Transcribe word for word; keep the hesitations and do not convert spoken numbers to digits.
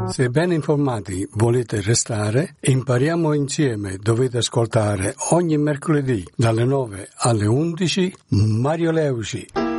Se ben informati volete restare, impariamo insieme. Dovete ascoltare ogni mercoledì dalle nove alle undici Mario Leuci.